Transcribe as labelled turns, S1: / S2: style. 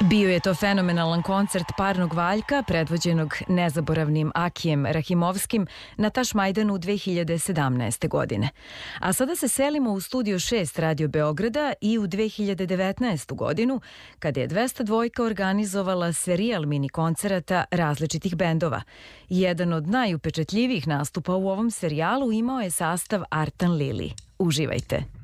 S1: Bio je to fenomenalan koncert Parnog Valjka, predvođenog nezaboravnim Akijem Rahimovskim na Tašmajdanu 2017. godine. A sada se selimo u Studio 6 Radio Beograda i u 2019. godinu, kada je 202 organizovala serijal mini koncerata različitih bendova. Jedan od najupečatljivijih nastupa u ovom serijalu imao je sastav Artan Lili. Uživajte!